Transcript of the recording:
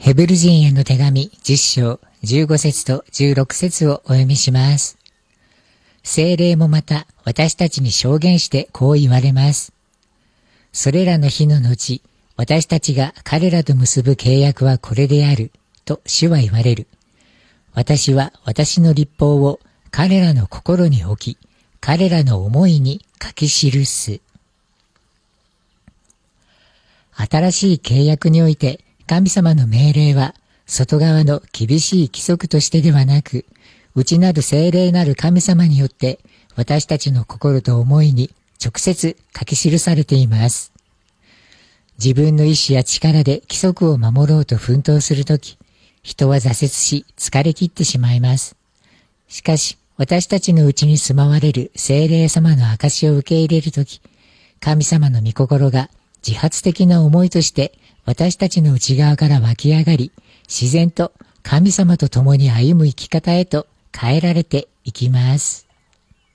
ヘブル人への手紙10章15節と16節をお読みします。聖霊もまた私たちに証言してこう言われます。それらの日の後、私たちが彼らと結ぶ契約はこれである、と主は言われる。私は私の律法を彼らの心に置き、彼らの思いに書き記す。新しい契約において神様の命令は外側の厳しい規則としてではなく、内なる聖霊なる神様によって私たちの心と思いに直接書き記されています。自分の意志や力で規則を守ろうと奮闘するとき、人は挫折し疲れ切ってしまいます。しかし私たちのうちに住まわれる聖霊様の証を受け入れるとき、神様の御心が自発的な思いとして私たちの内側から湧き上がり、自然と神様と共に歩む生き方へと変えられていきます。